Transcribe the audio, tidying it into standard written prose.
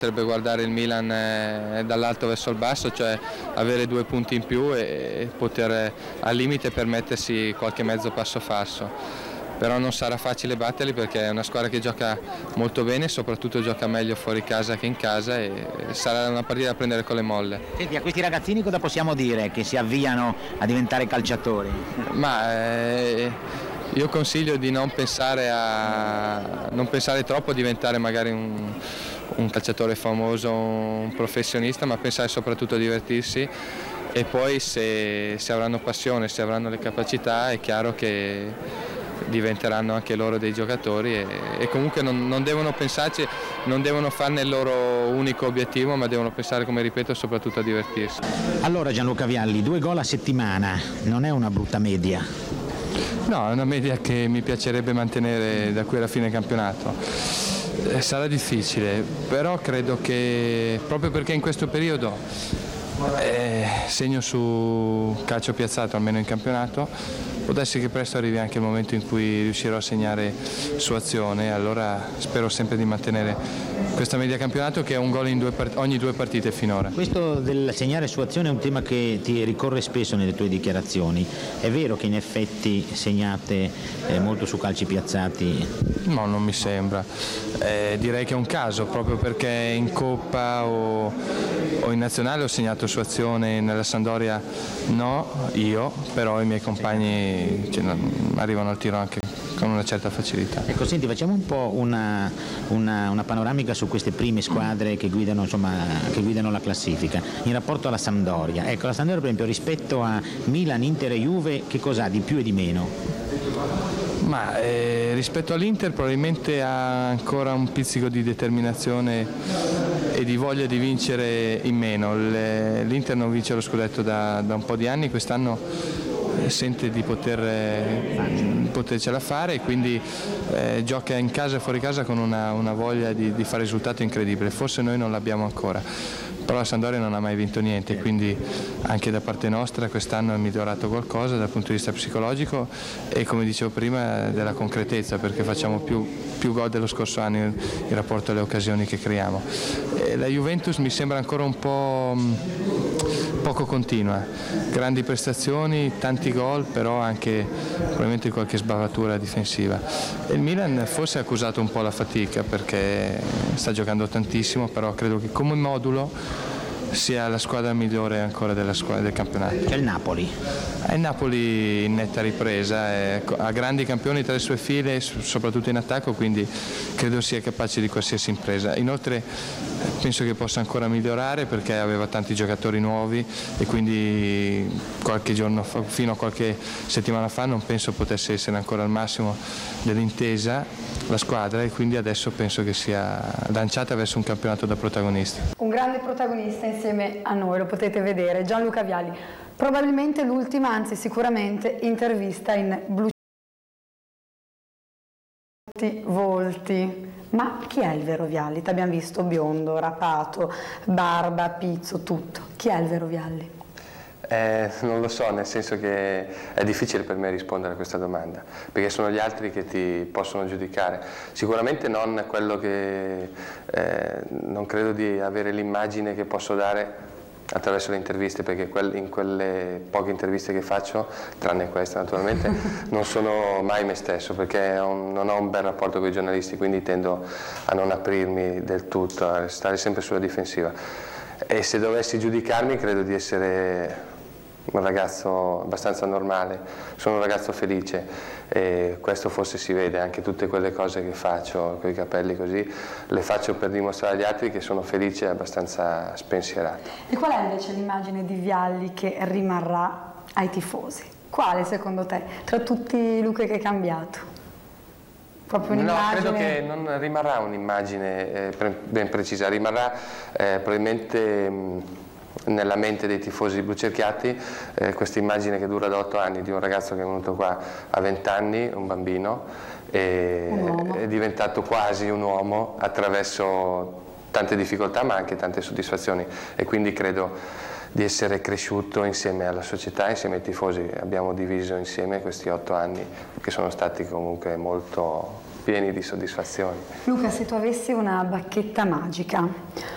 Potrebbe guardare il Milan dall'alto verso il basso, cioè avere 2 punti in più e poter al limite permettersi qualche mezzo passo falso. Però non sarà facile batterli perché è una squadra che gioca molto bene e soprattutto gioca meglio fuori casa che in casa e sarà una partita da prendere con le molle. Senti, a questi ragazzini cosa possiamo dire che si avviano a diventare calciatori? Io consiglio di non pensare troppo a diventare magari un calciatore famoso, un professionista, ma pensare soprattutto a divertirsi e poi se avranno passione, se avranno le capacità è chiaro che diventeranno anche loro dei giocatori e comunque non devono pensarci, non devono farne il loro unico obiettivo, ma devono pensare, come ripeto, soprattutto a divertirsi. Allora Gianluca Vialli, 2 gol a settimana, non è una brutta media? No, è una media che mi piacerebbe mantenere da qui alla fine campionato. Sarà difficile, però credo che proprio perché in questo periodo segno su calcio piazzato, almeno in campionato, può darsi che presto arrivi anche il momento in cui riuscirò a segnare su azione, allora spero sempre di mantenere questa media campionato che è un gol in ogni 2 partite finora. Questo del segnare su azione è un tema che ti ricorre spesso nelle tue dichiarazioni. È vero che in effetti segnate molto su calci piazzati? No, non mi sembra. Direi che è un caso, proprio perché in Coppa o in Nazionale ho segnato su azione, nella Sampdoria no, io, però i miei compagni arrivano al tiro anche con una certa facilità. Ecco, senti, facciamo un po' una panoramica su queste prime squadre che guidano la classifica in rapporto alla Sampdoria. Ecco, la Sampdoria per esempio rispetto a Milan, Inter e Juve che cosa ha di più e di meno? Ma rispetto all'Inter probabilmente ha ancora un pizzico di determinazione e di voglia di vincere in meno. L'Inter non vince lo scudetto da un po' di anni, quest'anno sente di potercela fare e quindi gioca in casa e fuori casa con una voglia di fare risultato incredibile. Forse noi non l'abbiamo ancora, però la Sampdoria non ha mai vinto niente, quindi anche da parte nostra quest'anno è migliorato qualcosa dal punto di vista psicologico e, come dicevo prima, della concretezza, perché facciamo più gol dello scorso anno in rapporto alle occasioni che creiamo. La Juventus mi sembra ancora un po' poco continua, grandi prestazioni, tanti gol, però anche probabilmente qualche sbavatura difensiva. E il Milan forse ha accusato un po' la fatica perché sta giocando tantissimo, però credo che come modulo sia la squadra migliore ancora della squadra del campionato. C'è il Napoli. Il Napoli in netta ripresa, ha grandi campioni tra le sue file, soprattutto in attacco, quindi credo sia capace di qualsiasi impresa. Inoltre penso che possa ancora migliorare perché aveva tanti giocatori nuovi e quindi qualche giorno fa, fino a qualche settimana fa, non penso potesse essere ancora al massimo dell'intesa la squadra e quindi adesso penso che sia lanciata verso un campionato da protagonista. Un grande protagonista insieme a noi, lo potete vedere, Gianluca Vialli. Probabilmente l'ultima, anzi sicuramente, intervista in Blu Volti. Ma chi è il vero Vialli? Ti abbiamo visto biondo, rapato, barba, pizzo, tutto. Chi è il vero Vialli? Non lo so, nel senso che è difficile per me rispondere a questa domanda, perché sono gli altri che ti possono giudicare. Sicuramente non quello che non credo di avere l'immagine che posso dare attraverso le interviste, perché in quelle poche interviste che faccio, tranne questa naturalmente, non sono mai me stesso, perché non ho un bel rapporto con i giornalisti, quindi tendo a non aprirmi del tutto, a stare sempre sulla difensiva. E se dovessi giudicarmi credo di essere un ragazzo abbastanza normale, sono un ragazzo felice e questo forse si vede, anche tutte quelle cose che faccio con i capelli così, le faccio per dimostrare agli altri che sono felice e abbastanza spensierato. E qual è invece l'immagine di Vialli che rimarrà ai tifosi? Quale secondo te, tra tutti i look che hai cambiato? Proprio un'immagine? No, credo che non rimarrà un'immagine ben precisa, rimarrà probabilmente nella mente dei tifosi blucerchiati questa immagine che dura da 8 anni di un ragazzo che è venuto qua a 20 anni, un bambino, e è diventato quasi un uomo attraverso tante difficoltà ma anche tante soddisfazioni, e quindi credo di essere cresciuto insieme alla società, insieme ai tifosi. Abbiamo diviso insieme questi 8 anni che sono stati comunque molto pieni di soddisfazioni. Luca, se tu avessi una bacchetta magica,